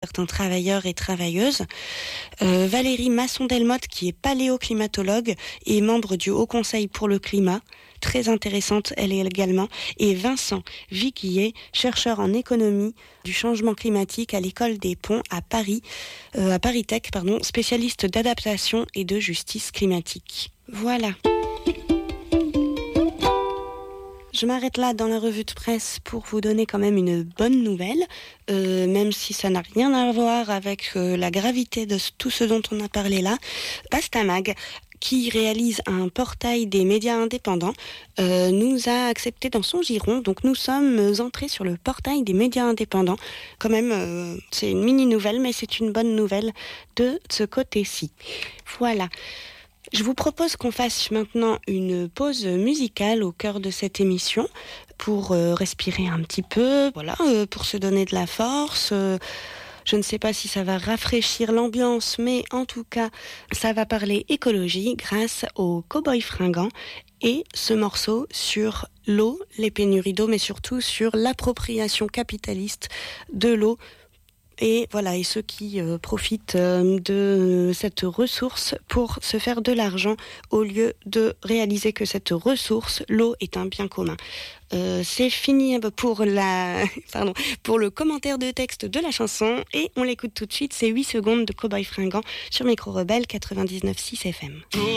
certains travailleurs et travailleuses. Valérie Masson-Delmotte, qui est paléoclimatologue et membre du Haut Conseil pour le climat, très intéressante elle est également, et Vincent Viguier, chercheur en économie du changement climatique à l'école des ponts à Paris, à Paris Tech, spécialiste d'adaptation et de justice climatique. Voilà. Je m'arrête là dans la revue de presse pour vous donner quand même une bonne nouvelle, même si ça n'a rien à voir avec la gravité de tout ce dont on a parlé là. Bastamag, qui réalise un portail des médias indépendants, nous a accepté dans son giron. Donc nous sommes entrés sur le portail des médias indépendants. Quand même, c'est une mini-nouvelle, mais c'est une bonne nouvelle de ce côté-ci. Voilà. Je vous propose qu'on fasse maintenant une pause musicale au cœur de cette émission pour respirer un petit peu, pour se donner de la force. Je ne sais pas si ça va rafraîchir l'ambiance, mais en tout cas, ça va parler écologie grâce aux Cowboys Fringants et ce morceau sur l'eau, les pénuries d'eau, mais surtout sur l'appropriation capitaliste de l'eau. Et voilà, et ceux qui profitent de cette ressource pour se faire de l'argent au lieu de réaliser que cette ressource, l'eau, est un bien commun. C'est fini pour le commentaire de texte de la chanson et on l'écoute tout de suite, c'est 8 secondes de Cowboy Fringant sur Micro Rebelle 99.6 FM.